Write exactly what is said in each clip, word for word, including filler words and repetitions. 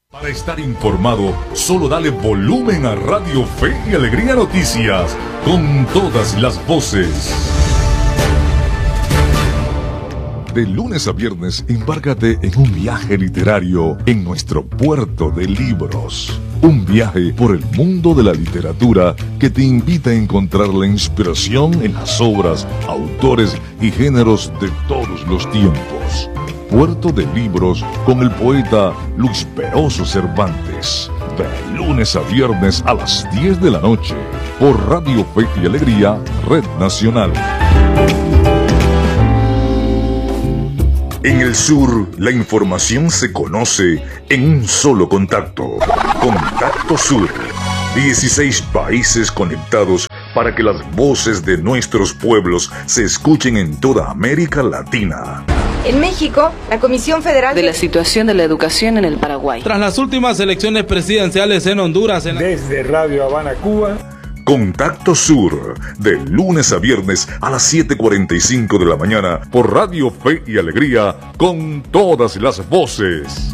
Para estar informado, solo dale volumen a Radio Fe y Alegría Noticias, con todas las voces. De lunes a viernes, embárcate en un viaje literario en nuestro puerto de libros. Un viaje por el mundo de la literatura que te invita a encontrar la inspiración en las obras, autores y géneros de todos los tiempos. Puerto de Libros con el poeta Luis Peroso Cervantes. De lunes a viernes a las diez de la noche. Por Radio Fe y Alegría, Red Nacional. En el sur, la información se conoce en un solo contacto. Contacto Sur. dieciséis países conectados para que las voces de nuestros pueblos se escuchen en toda América Latina. En México, la Comisión Federal de la situación de la educación en el Paraguay. Tras las últimas elecciones presidenciales en Honduras. En... Desde Radio Habana, Cuba. Contacto Sur, de lunes a viernes a las siete cuarenta y cinco de la mañana por Radio Fe y Alegría, con todas las voces.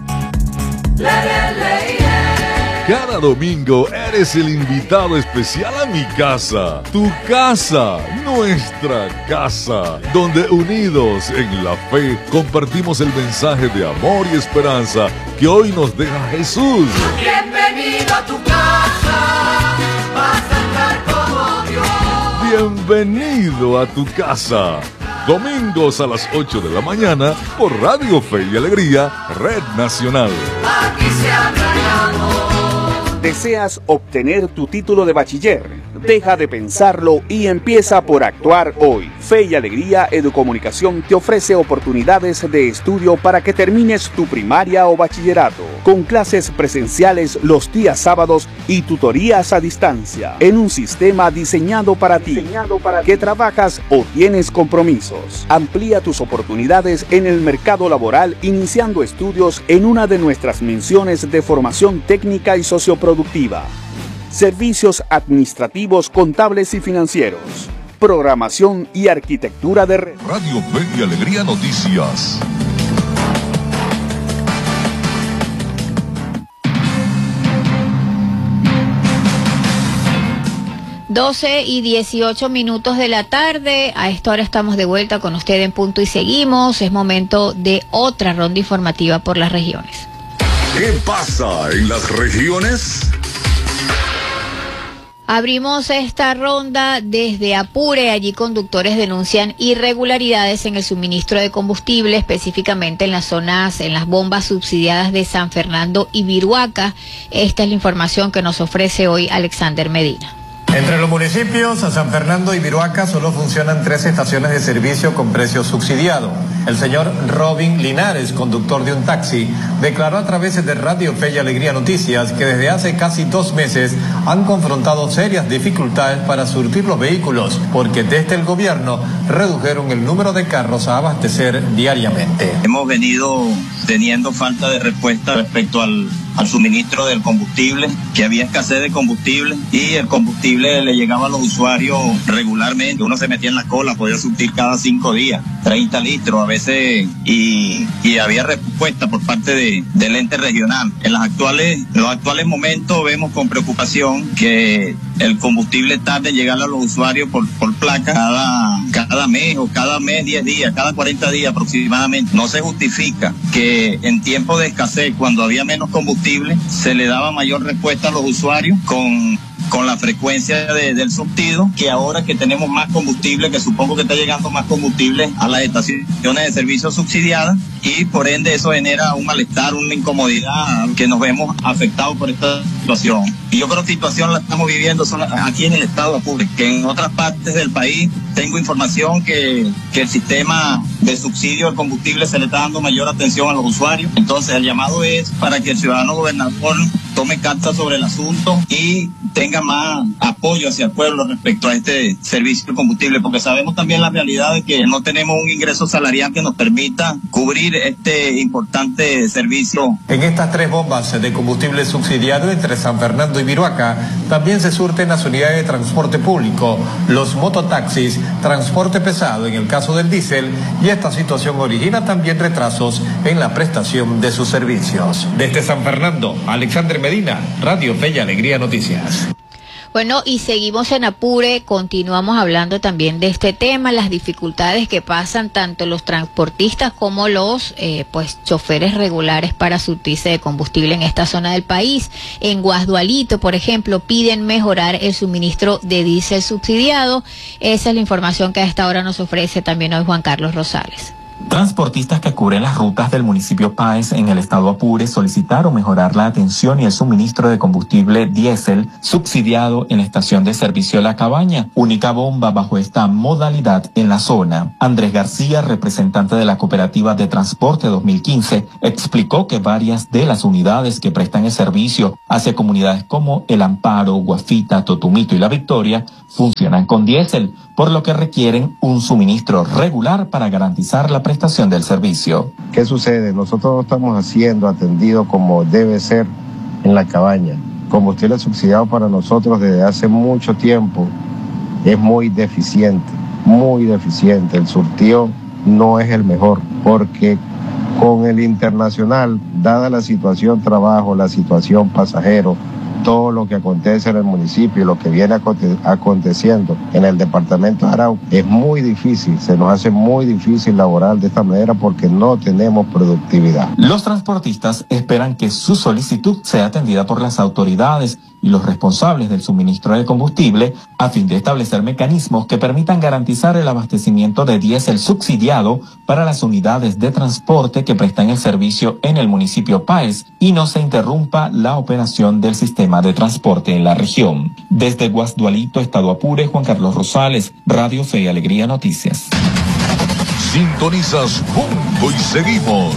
Cada domingo eres el invitado especial a mi casa, tu casa, nuestra casa, donde unidos en la fe compartimos el mensaje de amor y esperanza que hoy nos deja Jesús. Bienvenido a tu casa, vas a estar como Dios. Bienvenido a tu casa. Domingos a las ocho de la mañana por Radio Fe y Alegría, Red Nacional. Aquí se habla de amor. ¿Deseas obtener tu título de bachiller? Deja de pensarlo y empieza por actuar hoy. Fe y Alegría Educomunicación te ofrece oportunidades de estudio para que termines tu primaria o bachillerato, con clases presenciales los días sábados y tutorías a distancia, en un sistema diseñado para ti, diseñado para que trabajas o tienes compromisos. Amplía tus oportunidades en el mercado laboral iniciando estudios en una de nuestras menciones de formación técnica y socioproductiva. Servicios administrativos, contables y financieros. Programación y arquitectura de red. Radio Fe y Alegría Noticias. doce y dieciocho minutos de la tarde. A esta hora estamos de vuelta con usted en Punto y Seguimos. Es momento de otra ronda informativa por las regiones. ¿Qué pasa en las regiones? Abrimos esta ronda desde Apure. Allí conductores denuncian irregularidades en el suministro de combustible, específicamente en las zonas, en las bombas subsidiadas de San Fernando y Viruaca. Esta es la información que nos ofrece hoy Alexander Medina. Entre los municipios, a San Fernando y Viruaca, solo funcionan tres estaciones de servicio con precio subsidiado. El señor Robin Linares, conductor de un taxi, declaró a través de Radio Fe y Alegría Noticias que desde hace casi dos meses han confrontado serias dificultades para surtir los vehículos, porque desde el gobierno redujeron el número de carros a abastecer diariamente. Hemos venido teniendo falta de respuesta respecto al, al suministro del combustible, que había escasez de combustible y el combustible le llegaba a los usuarios regularmente. Uno se metía en la cola, podía surtir cada cinco días, treinta litros a veces, y, y había respuesta por parte de, del ente regional. En las actuales, en los actuales momentos vemos con preocupación que el combustible tarda en llegar a los usuarios por, por placa cada, cada mes o cada mes, diez días, cada cuarenta días aproximadamente. No se justifica que en tiempo de escasez, cuando había menos combustible, se le daba mayor respuesta a los usuarios con con la frecuencia de, del surtido, que ahora que tenemos más combustible, que supongo que está llegando más combustible a las estaciones de servicio subsidiadas, y por ende eso genera un malestar, una incomodidad, que nos vemos afectados por esta situación. Y yo creo que esta situación la estamos viviendo solo aquí en el estado de Apure, que en otras partes del país tengo información que, que el sistema de subsidio del combustible se le está dando mayor atención a los usuarios. Entonces el llamado es para que el ciudadano gobernador tome cartas sobre el asunto y tenga más apoyo hacia el pueblo respecto a este servicio de combustible, porque sabemos también la realidad de que no tenemos un ingreso salarial que nos permita cubrir recibir este importante servicio. En estas tres bombas de combustible subsidiado entre San Fernando y Viruaca también se surten las unidades de transporte público, los mototaxis, transporte pesado en el caso del diésel, y esta situación origina también retrasos en la prestación de sus servicios. Desde San Fernando, Alexander Medina, Radio Fe y Alegría Noticias. Bueno, y seguimos en Apure, continuamos hablando también de este tema, las dificultades que pasan tanto los transportistas como los eh, pues choferes regulares para surtirse de combustible en esta zona del país. En Guasdualito, por ejemplo, piden mejorar el suministro de diésel subsidiado. Esa es la información que a esta hora nos ofrece también hoy Juan Carlos Rosales. Transportistas que cubren las rutas del municipio Páez en el estado Apure solicitaron mejorar la atención y el suministro de combustible diésel subsidiado en la estación de servicio La Cabaña, única bomba bajo esta modalidad en la zona. Andrés García, representante de la Cooperativa de Transporte dos mil quince, explicó que varias de las unidades que prestan el servicio hacia comunidades como El Amparo, Guafita, Totumito y La Victoria funcionan con diésel, por lo que requieren un suministro regular para garantizar la prestación del servicio. ¿Qué sucede? Nosotros no estamos siendo atendidos como debe ser en La Cabaña. Combustible subsidiado para nosotros desde hace mucho tiempo es muy deficiente, muy deficiente. El surtido no es el mejor, porque con el internacional, dada la situación trabajo, la situación pasajero, todo lo que acontece en el municipio y lo que viene aconte aconteciendo en el departamento de Arauca, es muy difícil, se nos hace muy difícil laborar de esta manera porque no tenemos productividad. Los transportistas esperan que su solicitud sea atendida por las autoridades y los responsables del suministro de combustible a fin de establecer mecanismos que permitan garantizar el abastecimiento de diésel subsidiado para las unidades de transporte que prestan el servicio en el municipio Páez y no se interrumpa la operación del sistema de transporte en la región. Desde Guasdualito, Estado Apure, Juan Carlos Rosales, Radio Fe y Alegría Noticias. Sintonizas Punto y seguimos.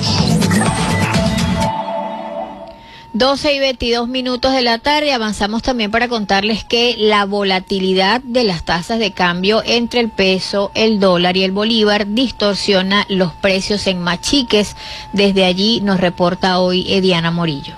doce y veintidós minutos de la tarde, avanzamos también para contarles que la volatilidad de las tasas de cambio entre el peso, el dólar y el bolívar distorsiona los precios en Machiques. Desde allí nos reporta hoy Ediana Morillo.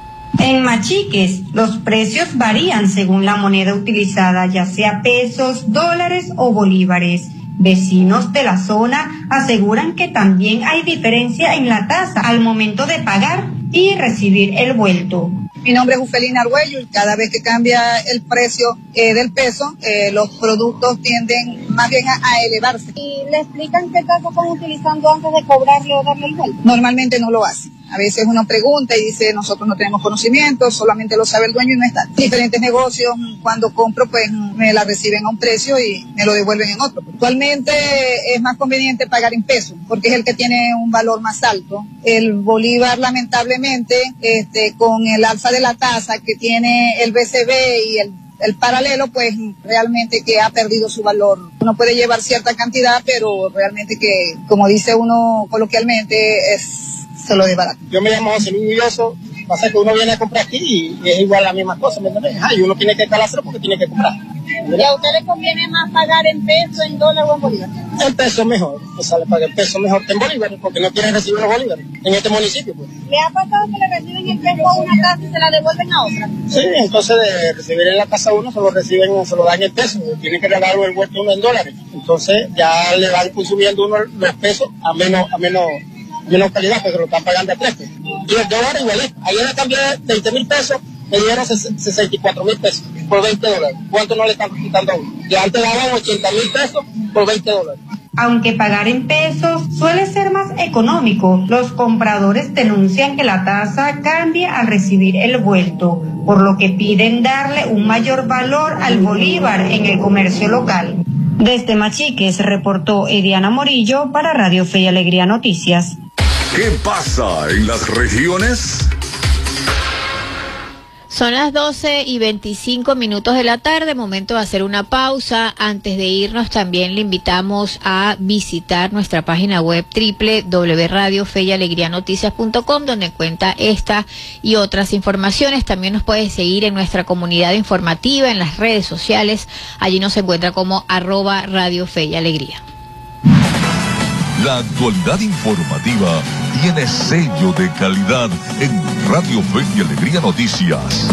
En Machiques, los precios varían según la moneda utilizada, ya sea pesos, dólares o bolívares. Vecinos de la zona aseguran que también hay diferencia en la tasa al momento de pagar y recibir el vuelto. Mi nombre es Ufelina Arguello y cada vez que cambia el precio eh, del peso, eh, los productos tienden más bien a, a elevarse. ¿Y le explican qué tasa están utilizando antes de cobrarle o darle el vuelto? Normalmente no lo hacen. A veces uno pregunta y dice, nosotros no tenemos conocimiento, solamente lo sabe el dueño y no está. Diferentes negocios, cuando compro, pues me la reciben a un precio y me lo devuelven en otro. Actualmente es más conveniente pagar en pesos, porque es el que tiene un valor más alto. El bolívar, lamentablemente, este, con el alza de la tasa que tiene el B C B y el El paralelo, pues realmente que ha perdido su valor. Uno puede llevar cierta cantidad, pero realmente que, como dice uno coloquialmente, es solo de barato. Yo me llamo José Luis Villoso, pasa que uno viene a comprar aquí y es igual la misma cosa, ¿me entiendes? Ah, y uno tiene que calárselo porque tiene que comprar. ¿Y a usted le conviene más pagar en peso, en dólar o en bolívar? El peso es mejor, o sea, le paga el peso mejor que en bolívares, porque no quieren recibir los bolívares en este municipio, pues. ¿Le ha pasado que le reciben en peso a una tasa y se la devuelven a otra? Sí, entonces de recibir en la casa uno, se lo reciben, se lo dan en pesos, tienen que regalarlo el vuelto uno en dólares. Entonces ya le van subiendo uno los pesos a menos, a menos, menos calidad, porque lo están pagando a tres. Y el dólar igualito. Ayer le cambié veinte mil pesos, me dieron sesenta y cuatro mil pesos por veinte dólares. ¿Cuánto no le están quitando a uno? Y antes daban ochenta mil pesos por veinte dólares. Aunque pagar en pesos suele ser más económico, los compradores denuncian que la tasa cambia al recibir el vuelto, por lo que piden darle un mayor valor al bolívar en el comercio local. Desde Machiques reportó Ediana Morillo para Radio Fe y Alegría Noticias. ¿Qué pasa en las regiones? Son las doce y veinticinco minutos de la tarde, momento de hacer una pausa. Antes de irnos también le invitamos a visitar nuestra página web doble u doble u doble u punto radio fe y alegría noticias punto com, donde cuenta esta y otras informaciones. También nos puede seguir en nuestra comunidad informativa, en las redes sociales. Allí nos encuentra como arroba Radio Fe y Alegría. La actualidad informativa tiene sello de calidad en Radio Fe y Alegría Noticias.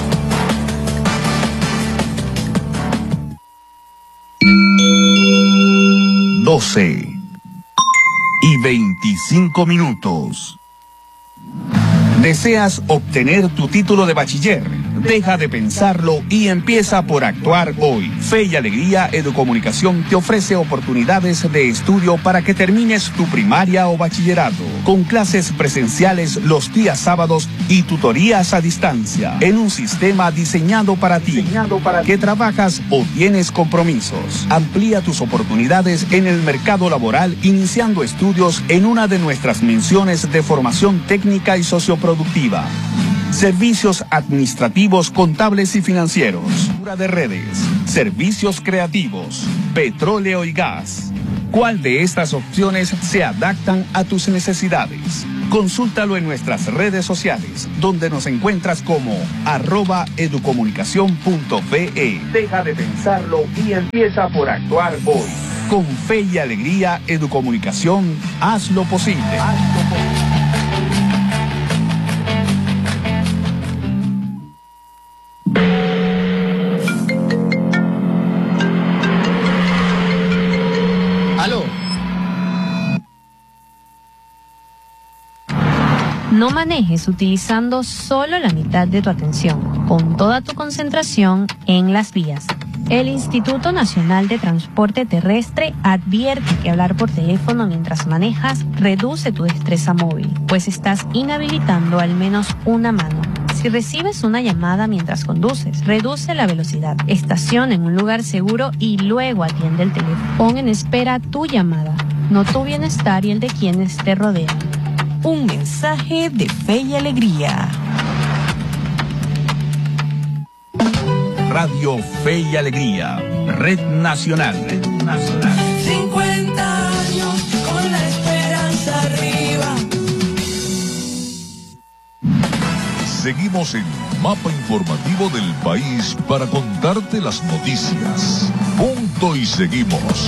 doce y veinticinco minutos. ¿Deseas obtener tu título de bachiller? Deja de pensarlo y empieza por actuar hoy. Fe y Alegría Educomunicación te ofrece oportunidades de estudio para que termines tu primaria o bachillerato, con clases presenciales los días sábados y tutorías a distancia, en un sistema diseñado para ti, diseñado para que trabajas o tienes compromisos. Amplía tus oportunidades en el mercado laboral iniciando estudios en una de nuestras menciones de formación técnica y socioproductiva. Servicios administrativos, contables y financieros, de redes, servicios creativos, petróleo y gas. ¿Cuál de estas opciones se adaptan a tus necesidades? Consúltalo en nuestras redes sociales, donde nos encuentras como arroba educomunicación punto fe. Deja de pensarlo y empieza por actuar hoy. Con Fe y Alegría Educomunicación, haz lo posible. Haz lo posible. No manejes utilizando solo la mitad de tu atención, pon toda tu concentración en las vías. El Instituto Nacional de Transporte Terrestre advierte que hablar por teléfono mientras manejas reduce tu destreza móvil, pues estás inhabilitando al menos una mano. Si recibes una llamada mientras conduces, reduce la velocidad, estaciona en un lugar seguro y luego atiende el teléfono. Pon en espera tu llamada, no tu bienestar y el de quienes te rodean. Un mensaje de Fe y Alegría. Radio Fe y Alegría, Red Nacional. Red Nacional. cincuenta años con la esperanza arriba. Seguimos en Mapa Informativo del País para contarte las noticias. Punto y seguimos.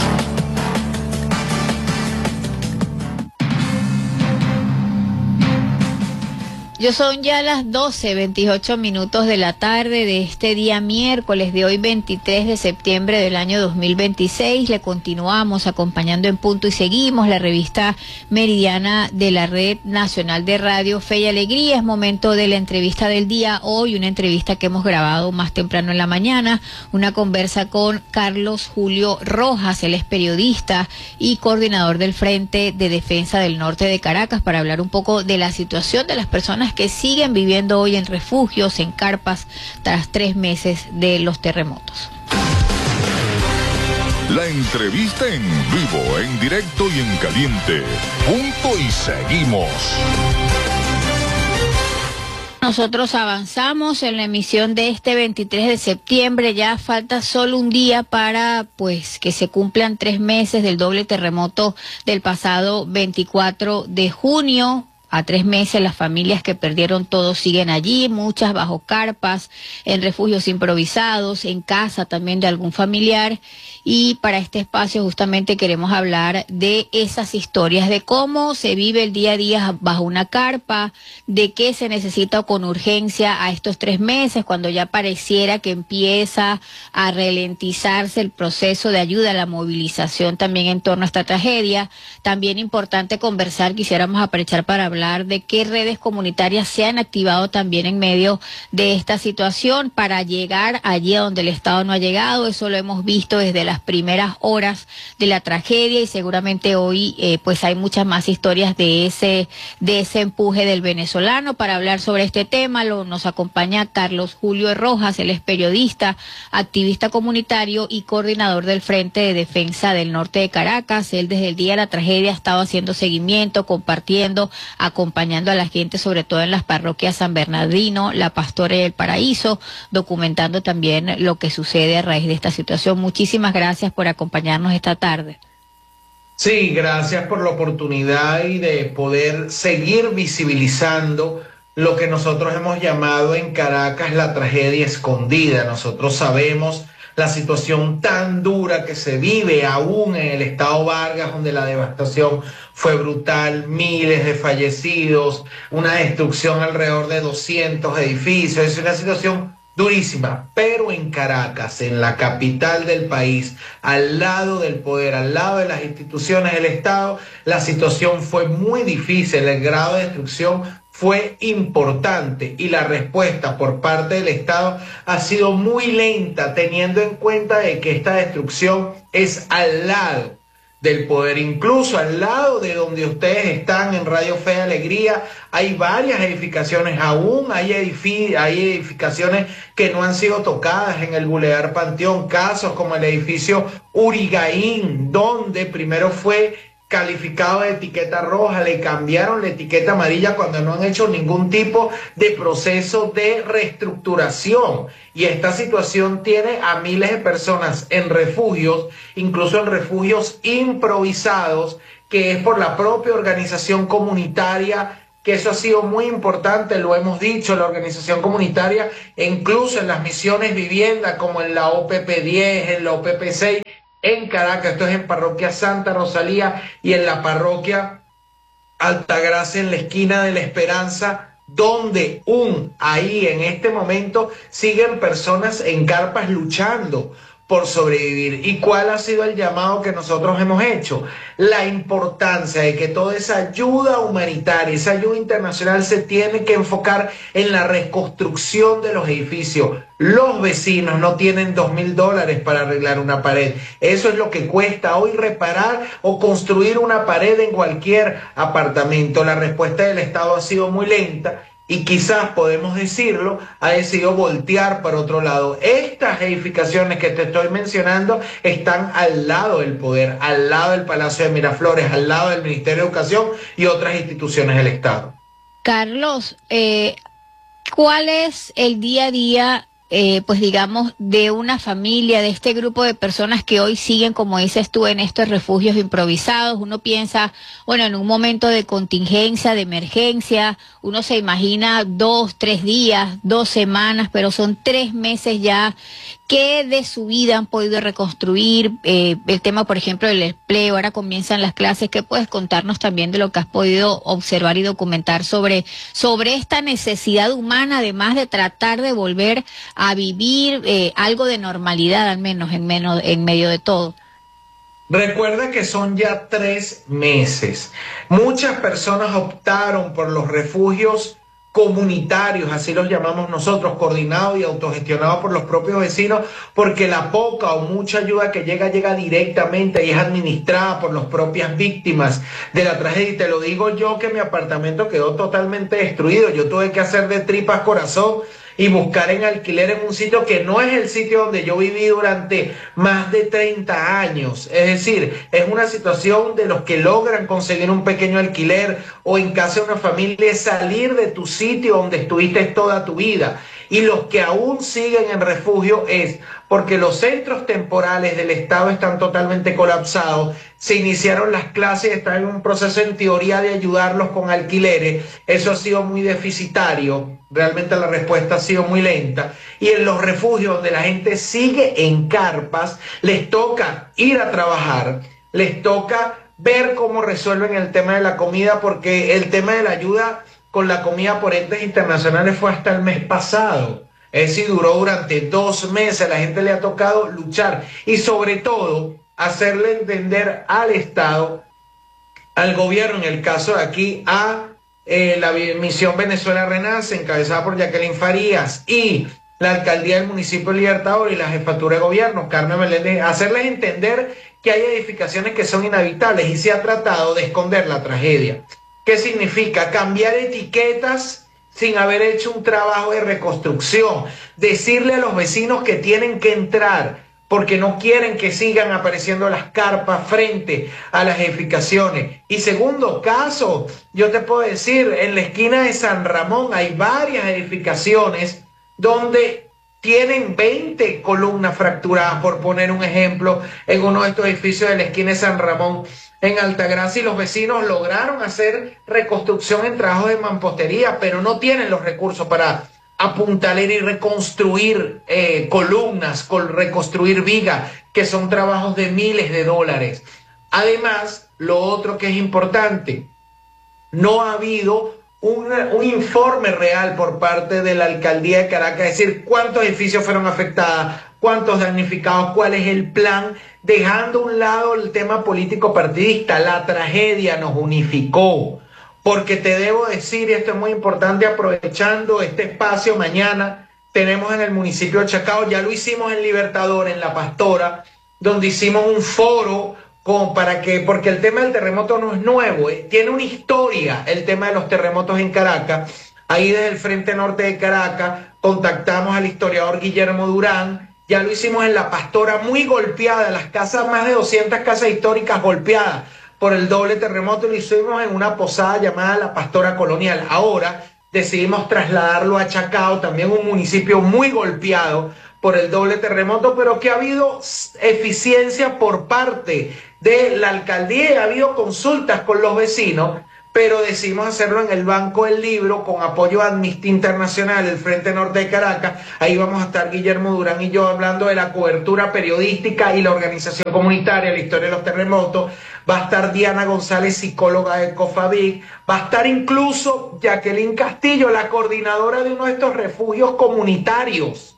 Yo son ya las doce, veintiocho minutos de la tarde de este día miércoles de hoy veintitrés de septiembre del año dos mil veintiséis. Le continuamos acompañando en Punto y Seguimos, la revista meridiana de la Red Nacional de Radio Fe y Alegría. Es momento de la entrevista del día hoy, una entrevista que hemos grabado más temprano en la mañana, una conversa con Carlos Julio Rojas. Él es periodista y coordinador del Frente de Defensa del Norte de Caracas, para hablar un poco de la situación de las personas que siguen viviendo hoy en refugios, en carpas, tras tres meses de los terremotos. La entrevista en vivo, en directo y en caliente. Punto y seguimos. Nosotros avanzamos en la emisión de este veintitrés de septiembre. Ya falta solo un día para pues que se cumplan tres meses del doble terremoto del pasado veinticuatro de junio. A tres meses las familias que perdieron todo siguen allí, muchas bajo carpas, en refugios improvisados, en casa también de algún familiar. Y para este espacio justamente queremos hablar de esas historias, de cómo se vive el día a día bajo una carpa, de qué se necesita con urgencia a estos tres meses, cuando ya pareciera que empieza a ralentizarse el proceso de ayuda a la movilización también en torno a esta tragedia. También importante conversar, quisiéramos aprovechar para hablar de qué redes comunitarias se han activado también en medio de esta situación para llegar allí a donde el Estado no ha llegado. Eso lo hemos visto desde las primeras horas de la tragedia y seguramente hoy eh, pues hay muchas más historias de ese de ese empuje del venezolano. Para hablar sobre este tema lo, nos acompaña Carlos Julio Rojas. Él es periodista, activista comunitario y coordinador del Frente de Defensa del Norte de Caracas. Él desde el día de la tragedia ha estado haciendo seguimiento, compartiendo, acompañando a la gente, sobre todo en las parroquias San Bernardino, La Pastora y El Paraíso, documentando también lo que sucede a raíz de esta situación. Muchísimas gracias por acompañarnos esta tarde. Sí, gracias por la oportunidad y de poder seguir visibilizando lo que nosotros hemos llamado en Caracas la tragedia escondida. Nosotros sabemos la situación tan dura que se vive aún en el estado Vargas, donde la devastación fue brutal, miles de fallecidos, una destrucción alrededor de doscientos edificios, es una situación durísima, pero en Caracas, en la capital del país, al lado del poder, al lado de las instituciones del Estado, la situación fue muy difícil, el grado de destrucción fue importante y la respuesta por parte del Estado ha sido muy lenta, teniendo en cuenta de que esta destrucción es al lado del poder, incluso al lado de donde ustedes están en Radio Fe y Alegría, hay varias edificaciones, aún hay, edific hay edificaciones que no han sido tocadas en el Boulevard Panteón, casos como el edificio Urigaín, donde primero fue calificado de etiqueta roja, le cambiaron la etiqueta amarilla cuando no han hecho ningún tipo de proceso de reestructuración. Y esta situación tiene a miles de personas en refugios, incluso en refugios improvisados, que es por la propia organización comunitaria, que eso ha sido muy importante, lo hemos dicho, la organización comunitaria, incluso en las misiones vivienda, como en la O P P diez, en la O P P seis, en Caracas, esto es en Parroquia Santa Rosalía y en la Parroquia Altagracia, en la esquina de la Esperanza, donde un ahí en este momento siguen personas en carpas luchando por sobrevivir. ¿Y cuál ha sido el llamado que nosotros hemos hecho? La importancia de que toda esa ayuda humanitaria, esa ayuda internacional se tiene que enfocar en la reconstrucción de los edificios. Los vecinos no tienen dos mil dólares para arreglar una pared. Eso es lo que cuesta hoy reparar o construir una pared en cualquier apartamento. La respuesta del Estado ha sido muy lenta y quizás, podemos decirlo, ha decidido voltear para otro lado. Estas edificaciones que te estoy mencionando están al lado del poder, al lado del Palacio de Miraflores, al lado del Ministerio de Educación y otras instituciones del Estado. Carlos, eh, ¿cuál es el día a día, eh, pues digamos, de una familia, de este grupo de personas que hoy siguen, como dices tú, en estos refugios improvisados? Uno piensa, bueno, en un momento de contingencia, de emergencia, uno se imagina dos, tres días, dos semanas, pero son tres meses ya. ¿Qué de su vida han podido reconstruir? Eh, el tema, por ejemplo, del empleo, ahora comienzan las clases. ¿Qué puedes contarnos también de lo que has podido observar y documentar sobre, sobre esta necesidad humana, además de tratar de volver a vivir eh, algo de normalidad, al menos en, menos en medio de todo? Recuerda que son ya tres meses. Muchas personas optaron por los refugios comunitarios, así los llamamos nosotros, coordinados y autogestionados por los propios vecinos, porque la poca o mucha ayuda que llega, llega directamente y es administrada por las propias víctimas de la tragedia. Y te lo digo yo, que mi apartamento quedó totalmente destruido. Yo tuve que hacer de tripas corazón y buscar en alquiler en un sitio que no es el sitio donde yo viví durante más de treinta años. Es decir, es una situación de los que logran conseguir un pequeño alquiler o en casa de una familia, es salir de tu sitio donde estuviste toda tu vida. Y los que aún siguen en refugio es porque los centros temporales del Estado están totalmente colapsados. Se iniciaron las clases, están en un proceso en teoría de ayudarlos con alquileres. Eso ha sido muy deficitario. Realmente la respuesta ha sido muy lenta. Y en los refugios donde la gente sigue en carpas, les toca ir a trabajar, les toca ver cómo resuelven el tema de la comida, porque el tema de la ayuda con la comida por entes internacionales fue hasta el mes pasado. Es decir, duró durante dos meses. La gente le ha tocado luchar y sobre todo hacerle entender al Estado, al gobierno, en el caso de aquí, a eh, la Misión Venezuela Renace, encabezada por Jacqueline Farías, y la Alcaldía del Municipio Libertador y la Jefatura de Gobierno, Carmen Meléndez, hacerles entender que hay edificaciones que son inhabitables y se ha tratado de esconder la tragedia. ¿Qué significa? Cambiar etiquetas sin haber hecho un trabajo de reconstrucción. Decirle a los vecinos que tienen que entrar porque no quieren que sigan apareciendo las carpas frente a las edificaciones. Y segundo caso, yo te puedo decir, en la esquina de San Ramón hay varias edificaciones donde tienen veinte columnas fracturadas, por poner un ejemplo, en uno de estos edificios de la esquina de San Ramón, en Altagracia, y los vecinos lograron hacer reconstrucción en trabajos de mampostería, pero no tienen los recursos para apuntalera y reconstruir eh, columnas, con reconstruir vigas, que son trabajos de miles de dólares. Además, lo otro que es importante, no ha habido una, un informe real por parte de la alcaldía de Caracas, es decir, cuántos edificios fueron afectados, cuántos damnificados, cuál es el plan, dejando a un lado el tema político partidista. La tragedia nos unificó. Porque te debo decir, y esto es muy importante, aprovechando este espacio, mañana tenemos en el municipio de Chacao, ya lo hicimos en Libertador, en La Pastora, donde hicimos un foro con, para que, porque el tema del terremoto no es nuevo, eh, tiene una historia el tema de los terremotos en Caracas. Ahí desde el Frente Norte de Caracas contactamos al historiador Guillermo Durán, ya lo hicimos en La Pastora, muy golpeada, las casas, más de doscientas casas históricas golpeadas por el doble terremoto, y lo hicimos en una posada llamada La Pastora Colonial. Ahora decidimos trasladarlo a Chacao, también un municipio muy golpeado por el doble terremoto, pero que ha habido eficiencia por parte de la alcaldía, ha habido consultas con los vecinos, pero decidimos hacerlo en el Banco del Libro con apoyo a Amnistía Internacional, el Frente Norte de Caracas. Ahí vamos a estar Guillermo Durán y yo hablando de la cobertura periodística y la organización comunitaria, la historia de los terremotos. Va a estar Diana González, psicóloga de Cofavic. Va a estar incluso Jacqueline Castillo, la coordinadora de uno de estos refugios comunitarios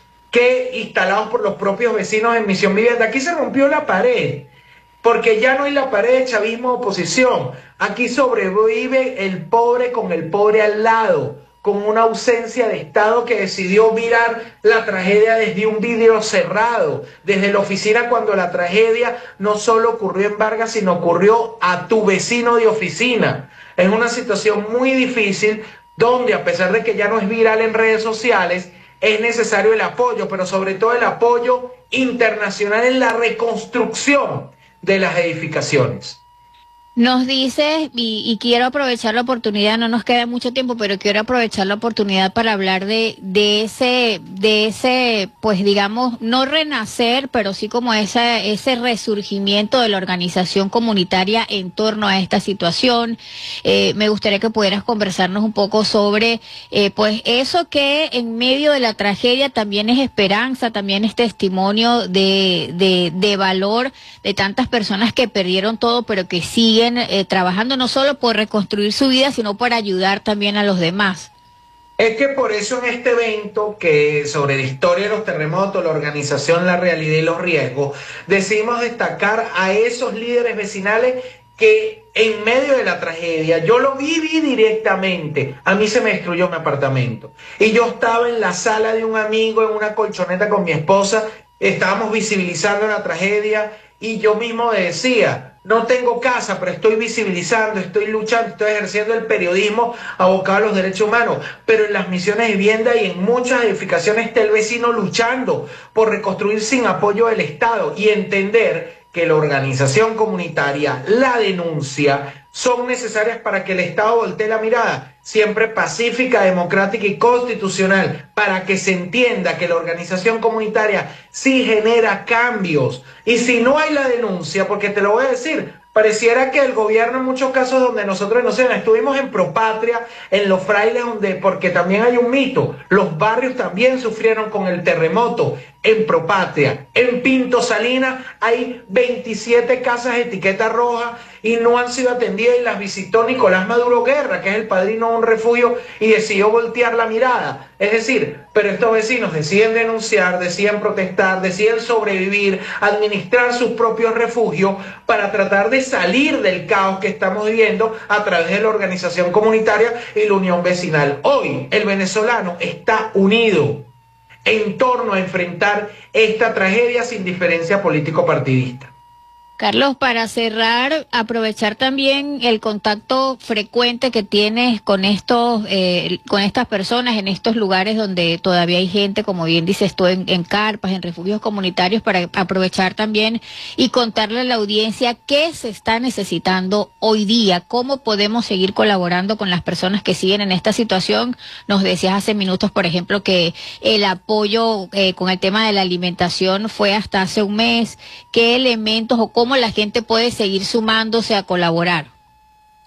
que instalados por los propios vecinos en Misión Vivienda. Aquí se rompió la pared, porque ya no hay la pared de chavismo-oposición. Aquí sobrevive el pobre con el pobre al lado, con una ausencia de Estado que decidió mirar la tragedia desde un vidrio cerrado, desde la oficina, cuando la tragedia no solo ocurrió en Vargas, sino ocurrió a tu vecino de oficina. Es una situación muy difícil, donde a pesar de que ya no es viral en redes sociales, es necesario el apoyo, pero sobre todo el apoyo internacional en la reconstrucción de las edificaciones. Nos dices, y, y quiero aprovechar la oportunidad, no nos queda mucho tiempo, pero quiero aprovechar la oportunidad para hablar de, de ese, de ese, pues digamos, no renacer, pero sí como esa, ese resurgimiento de la organización comunitaria en torno a esta situación. Eh, me gustaría que pudieras conversarnos un poco sobre, eh, pues eso que en medio de la tragedia también es esperanza, también es testimonio de, de, de valor de tantas personas que perdieron todo, pero que siguen Eh, trabajando no solo por reconstruir su vida, sino por ayudar también a los demás. Es que por eso en este evento, que sobre la historia de los terremotos, la organización, la realidad y los riesgos, decidimos destacar a esos líderes vecinales que en medio de la tragedia, yo lo viví directamente, a mí se me destruyó mi apartamento, y yo estaba en la sala de un amigo, en una colchoneta con mi esposa, estábamos visibilizando la tragedia, y yo mismo decía, no tengo casa, pero estoy visibilizando, estoy luchando, estoy ejerciendo el periodismo abocado a los derechos humanos, pero en las misiones de vivienda y en muchas edificaciones está el vecino luchando por reconstruir sin apoyo del Estado, y entender que la organización comunitaria, la denuncia, son necesarias para que el Estado voltee la mirada, siempre pacífica, democrática y constitucional, para que se entienda que la organización comunitaria sí genera cambios. Y si no hay la denuncia, porque te lo voy a decir, pareciera que el gobierno, en muchos casos donde nosotros no sé, estuvimos en Propatria, en Los Frailes, donde, porque también hay un mito, los barrios también sufrieron con el terremoto. En Propatria, en Pinto Salinas, hay veintisiete casas de etiqueta roja y no han sido atendidas, y las visitó Nicolás Maduro Guerra, que es el padrino de un refugio, y decidió voltear la mirada. Es decir, pero estos vecinos deciden denunciar, deciden protestar, deciden sobrevivir, administrar sus propios refugios para tratar de salir del caos que estamos viviendo a través de la organización comunitaria y la unión vecinal. Hoy el venezolano está unido en torno a enfrentar esta tragedia sin diferencia político-partidista. Carlos, para cerrar, aprovechar también el contacto frecuente que tienes con estos, eh, con estas personas en estos lugares donde todavía hay gente, como bien dices tú, en, en carpas, en refugios comunitarios, para aprovechar también y contarle a la audiencia qué se está necesitando hoy día, cómo podemos seguir colaborando con las personas que siguen en esta situación. Nos decías hace minutos, por ejemplo, que el apoyo eh, con el tema de la alimentación fue hasta hace un mes. ¿Qué elementos o cómo la gente puede seguir sumándose a colaborar?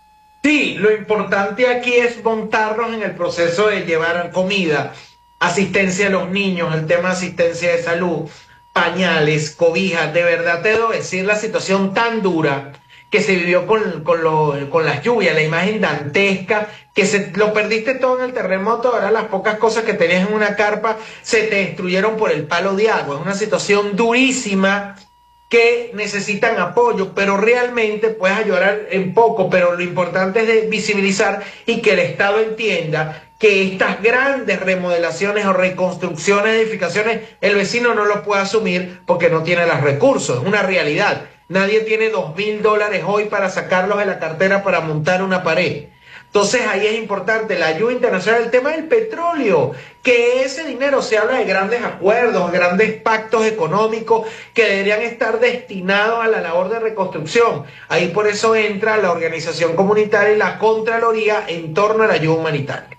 Sí, lo importante aquí es montarnos en el proceso de llevar comida, asistencia a los niños, el tema de asistencia de salud, pañales, cobijas. De verdad te debo decir la situación tan dura que se vivió con, con, lo, con las lluvias, la imagen dantesca, que se, lo perdiste todo en el terremoto. Ahora las pocas cosas que tenías en una carpa se te destruyeron por el palo de agua. Es una situación durísima, que necesitan apoyo, pero realmente puedes ayudar en poco, pero lo importante es de visibilizar y que el Estado entienda que estas grandes remodelaciones o reconstrucciones de edificaciones, el vecino no lo puede asumir porque no tiene los recursos, es una realidad. Nadie tiene dos mil dólares hoy para sacarlos de la cartera para montar una pared. Entonces ahí es importante la ayuda internacional, el tema del petróleo, que ese dinero, se habla de grandes acuerdos, grandes pactos económicos que deberían estar destinados a la labor de reconstrucción. Ahí por eso entra la organización comunitaria y la Contraloría en torno a la ayuda humanitaria.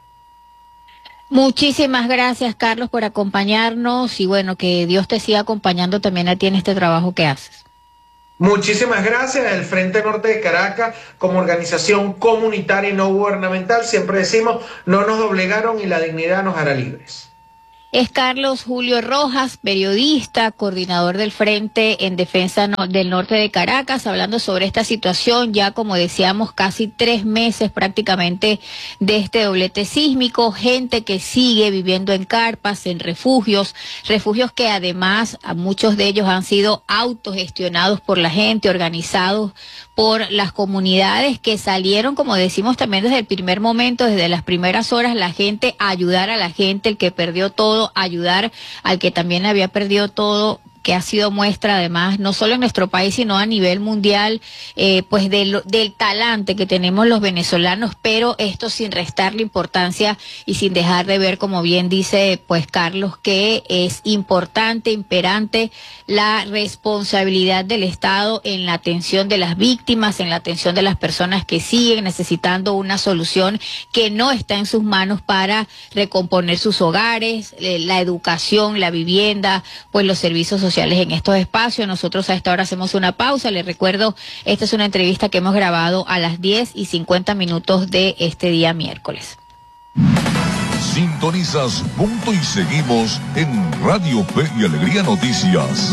Muchísimas gracias, Carlos, por acompañarnos y bueno, que Dios te siga acompañando también a ti en este trabajo que haces. Muchísimas gracias. El Frente Norte de Caracas, como organización comunitaria y no gubernamental, siempre decimos, no nos doblegaron y la dignidad nos hará libres. Es Carlos Julio Rojas, periodista, coordinador del Frente en Defensa no, del Norte de Caracas, hablando sobre esta situación, ya como decíamos, casi tres meses prácticamente de este doblete sísmico, gente que sigue viviendo en carpas, en refugios, refugios que además a muchos de ellos han sido autogestionados por la gente, organizados por las comunidades que salieron, como decimos también desde el primer momento, desde las primeras horas, la gente a ayudar a la gente, el que perdió todo, ayudar al que también había perdido todo, que ha sido muestra además, no solo en nuestro país, sino a nivel mundial, eh, pues del, del talante que tenemos los venezolanos, pero esto sin restarle importancia y sin dejar de ver, como bien dice pues Carlos, que es importante, imperante la responsabilidad del Estado en la atención de las víctimas, en la atención de las personas que siguen necesitando una solución que no está en sus manos para recomponer sus hogares, eh, la educación, la vivienda, pues los servicios sociales en estos espacios. Nosotros a esta hora hacemos una pausa. Les recuerdo, esta es una entrevista que hemos grabado a las diez y cincuenta minutos de este día miércoles. Sintonizas Punto y Seguimos en Radio Fe y Alegría Noticias.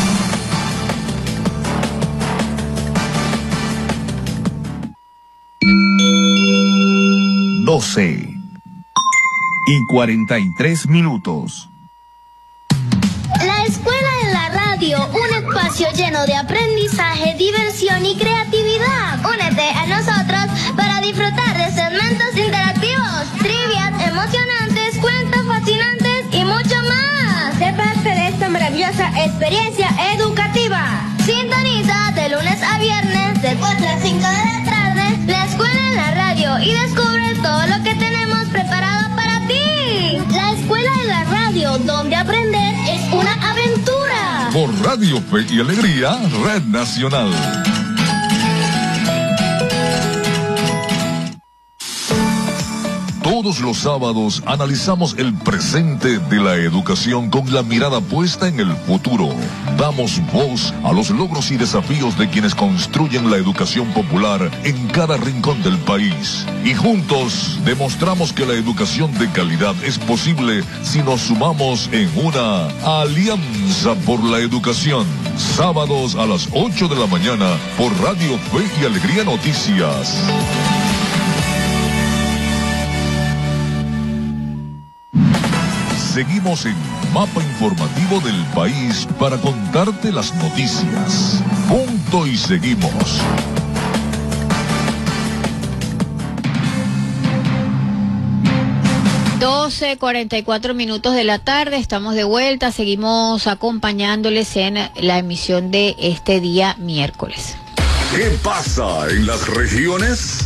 doce y cuarenta y tres minutos. La escuela en la radio, un espacio lleno de aprendizaje, diversión y creatividad. Únete a nosotros para disfrutar de segmentos interactivos, trivias emocionantes, cuentos fascinantes y mucho más. Sé parte de esta maravillosa experiencia educativa. Sintoniza de lunes a viernes de cuatro a cinco de la tarde la escuela en la radio y descubre todo lo que tenemos preparado para ti. La escuela en la radio, donde aprender es una aventura. Por Radio Fe y Alegría, Red Nacional. Todos los sábados analizamos el presente de la educación con la mirada puesta en el futuro. Damos voz a los logros y desafíos de quienes construyen la educación popular en cada rincón del país. Y juntos demostramos que la educación de calidad es posible si nos sumamos en una alianza por la educación. Sábados a las ocho de la mañana por Radio Fe y Alegría Noticias. Seguimos en Mapa Informativo del País para contarte las noticias. Punto y seguimos. doce cuarenta y cuatro minutos de la tarde, estamos de vuelta, seguimos acompañándoles en la emisión de este día miércoles. ¿Qué pasa en las regiones?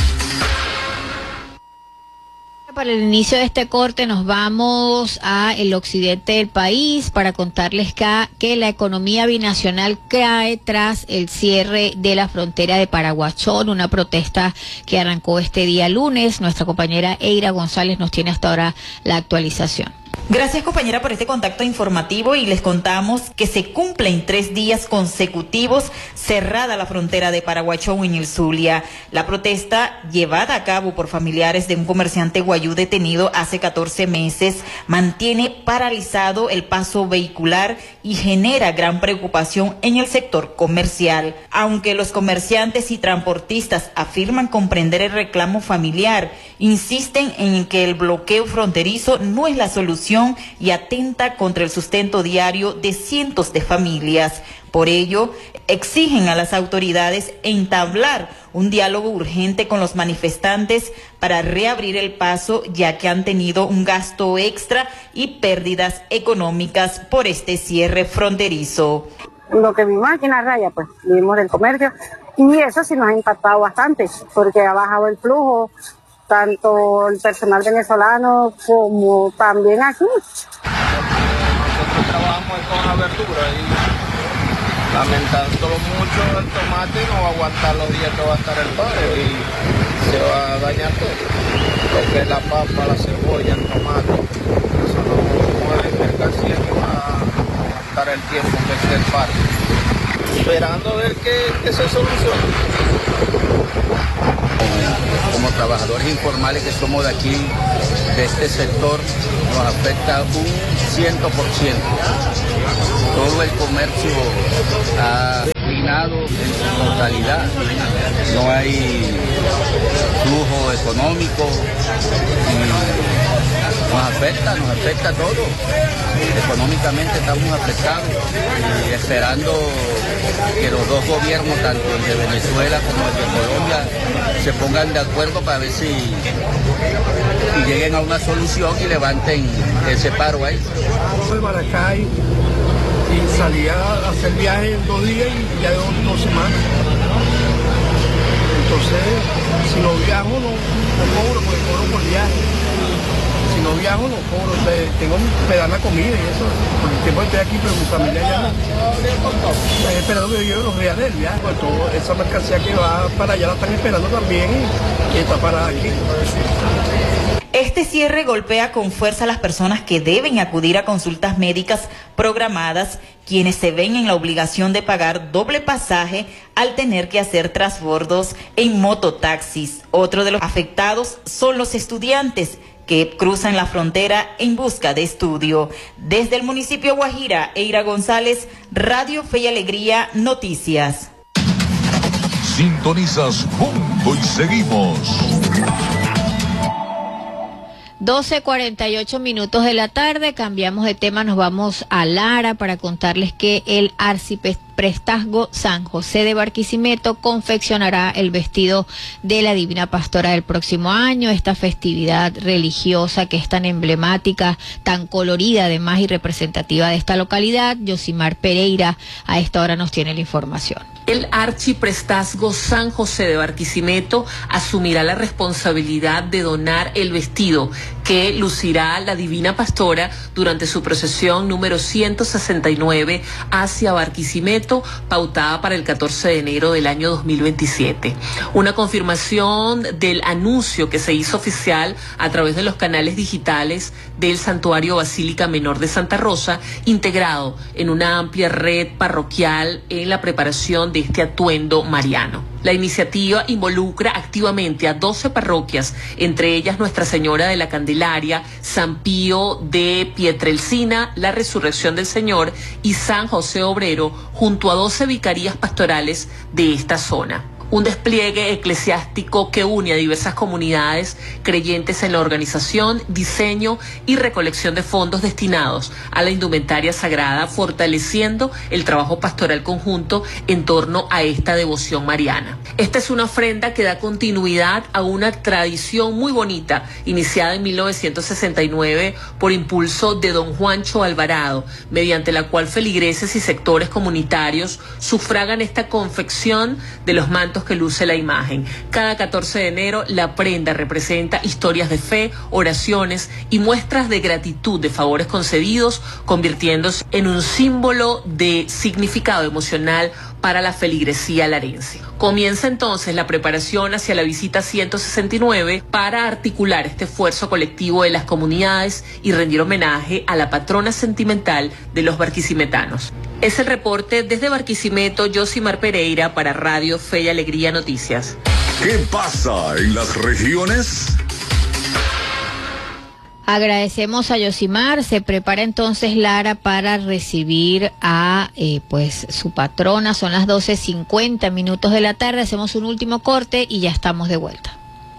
Para el inicio de este corte nos vamos a el occidente del país para contarles que, que la economía binacional cae tras el cierre de la frontera de Paraguachón, una protesta que arrancó este día lunes. Nuestra compañera Eira González nos tiene hasta ahora la actualización. Gracias, compañera, por este contacto informativo, y les contamos que se cumplen tres días consecutivos cerrada la frontera de Paraguachón en el Zulia. La protesta, llevada a cabo por familiares de un comerciante guayú detenido hace catorce meses, mantiene paralizado el paso vehicular y genera gran preocupación en el sector comercial. Aunque los comerciantes y transportistas afirman comprender el reclamo familiar, insisten en que el bloqueo fronterizo no es la solución y atenta contra el sustento diario de cientos de familias. Por ello, exigen a las autoridades entablar un diálogo urgente con los manifestantes para reabrir el paso, ya que han tenido un gasto extra y pérdidas económicas por este cierre fronterizo. Lo que vimos aquí en la raya, pues vimos el comercio, y eso sí nos ha impactado bastante, porque ha bajado el flujo, tanto el personal venezolano como también aquí. Nosotros trabajamos con la verdura y lamentándolo mucho, el tomate no va a aguantar los días que va a estar el paro y se va a dañar todo. Lo que es la papa, la cebolla, el tomate, eso no es mercancía que va a aguantar el tiempo que esté el paro. Esperando a ver que, que se solucione. Como trabajadores informales que somos de aquí, de este sector, nos afecta un ciento por ciento. Todo el comercio ha declinado en su totalidad. No hay flujo económico y nos afecta, nos afecta todo. Económicamente estamos afectados y esperando que los dos gobiernos, tanto el de Venezuela como el de Colombia, se pongan de acuerdo para ver si y lleguen a una solución y levanten ese paro ahí. Soy de Maracay y salí a hacer viaje en dos días y ya de dos semanas. Entonces, si no viajo, no, no cobro, porque cobro por viaje. Si no viajo, no cobro. Tengo que dar la comida y eso. Por el tiempo que estoy aquí, pero mi familia ya no. Están esperando que yo lleve los reales del viaje. Pues toda esa mercancía que va para allá la están esperando también y, y está parada aquí. Este cierre golpea con fuerza a las personas que deben acudir a consultas médicas programadas, quienes se ven en la obligación de pagar doble pasaje al tener que hacer transbordos en mototaxis. Otro de los afectados son los estudiantes que cruzan la frontera en busca de estudio. Desde el municipio Guajira, Eira González, Radio Fe y Alegría, Noticias. Sintonizas Punto y Seguimos. doce cuarenta y ocho minutos de la tarde, cambiamos de tema, nos vamos a Lara para contarles que el arciprestazgo San José de Barquisimeto confeccionará el vestido de la Divina Pastora del próximo año. Esta festividad religiosa que es tan emblemática, tan colorida además y representativa de esta localidad. Yosimar Pereira a esta hora nos tiene la información. El arciprestazgo San José de Barquisimeto asumirá la responsabilidad de donar el vestido que lucirá la Divina Pastora durante su procesión número ciento sesenta y nueve hacia Barquisimeto, pautada para el catorce de enero del año dos mil veintisiete. Una confirmación del anuncio que se hizo oficial a través de los canales digitales del Santuario Basílica Menor de Santa Rosa, integrado en una amplia red parroquial en la preparación de este atuendo mariano. La iniciativa involucra activamente a doce parroquias, entre ellas Nuestra Señora de la Candelaria, San Pío de Pietrelcina, La Resurrección del Señor y San José Obrero, junto a doce vicarías pastorales de esta zona. Un despliegue eclesiástico que une a diversas comunidades creyentes en la organización, diseño y recolección de fondos destinados a la indumentaria sagrada, fortaleciendo el trabajo pastoral conjunto en torno a esta devoción mariana. Esta es una ofrenda que da continuidad a una tradición muy bonita, iniciada en mil novecientos sesenta y nueve por impulso de don Juancho Alvarado, mediante la cual feligreses y sectores comunitarios sufragan esta confección de los mantos que luce la imagen. Cada catorce de enero la prenda representa historias de fe, oraciones y muestras de gratitud de favores concedidos, convirtiéndose en un símbolo de significado emocional para la feligresía larense. Comienza entonces la preparación hacia la visita ciento sesenta y nueve para articular este esfuerzo colectivo de las comunidades y rendir homenaje a la patrona sentimental de los barquisimetanos. Es el reporte desde Barquisimeto, Yosimar Pereira para Radio Fe y Alegría Noticias. ¿Qué pasa en las regiones? Agradecemos a Yosimar. Se prepara entonces Lara para recibir a eh, pues su patrona. Son las doce cincuenta minutos de la tarde. Hacemos un último corte y ya estamos de vuelta.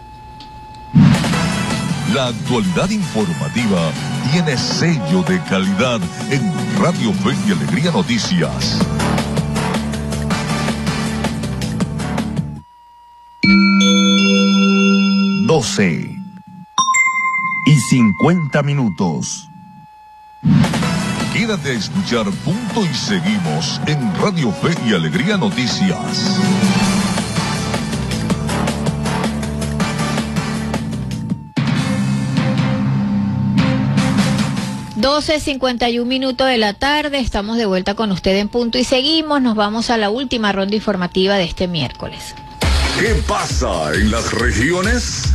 La actualidad informativa tiene sello de calidad en Radio Fe y Alegría Noticias. doce y cincuenta minutos. Quédate a escuchar Punto y Seguimos en Radio Fe y Alegría Noticias. doce cincuenta y un minutos de la tarde, estamos de vuelta con usted en Punto y Seguimos. Nos vamos a la última ronda informativa de este miércoles. ¿Qué pasa en las regiones?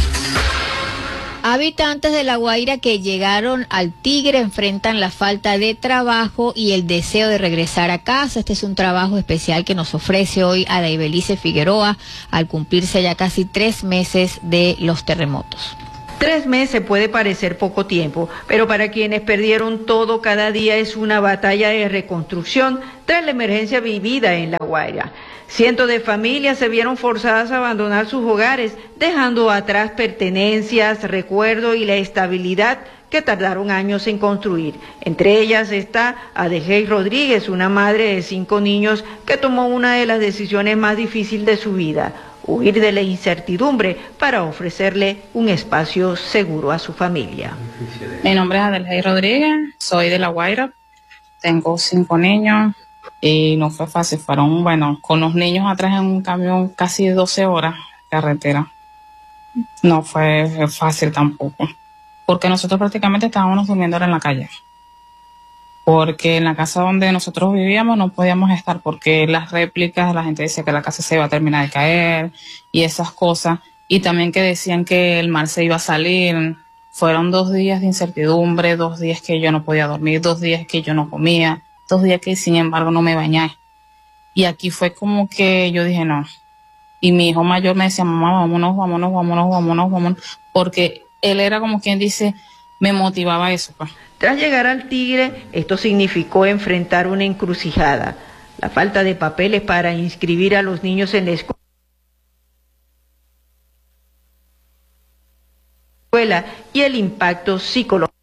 Habitantes de La Guaira que llegaron al Tigre enfrentan la falta de trabajo y el deseo de regresar a casa. Este es un trabajo especial que nos ofrece hoy Adaibelice Figueroa al cumplirse ya casi tres meses de los terremotos. Tres meses puede parecer poco tiempo, pero para quienes perdieron todo, cada día es una batalla de reconstrucción tras la emergencia vivida en La Guaira. Cientos de familias se vieron forzadas a abandonar sus hogares, dejando atrás pertenencias, recuerdos y la estabilidad que tardaron años en construir. Entre ellas está Adegey Rodríguez, una madre de cinco niños que tomó una de las decisiones más difíciles de su vida: huir de la incertidumbre para ofrecerle un espacio seguro a su familia. Mi nombre es Adegey Rodríguez, soy de La Guaira, tengo cinco niños y no fue fácil. Fueron, bueno, con los niños atrás en un camión casi doce horas carretera. No fue fácil tampoco, porque nosotros prácticamente estábamos durmiendo en la calle. Porque en la casa donde nosotros vivíamos no podíamos estar, porque las réplicas, la gente decía que la casa se iba a terminar de caer y esas cosas, y también que decían que el mar se iba a salir. Fueron dos días de incertidumbre, dos días que yo no podía dormir, dos días que yo no comía, dos días que sin embargo no me bañé. Y aquí fue como que yo dije no. Y mi hijo mayor me decía, mamá, vámonos, vámonos, vámonos, vámonos, vámonos, porque él era como quien dice, me motivaba eso, pues. Tras llegar al Tigre, esto significó enfrentar una encrucijada: la falta de papeles para inscribir a los niños en la escuela y el impacto psicológico.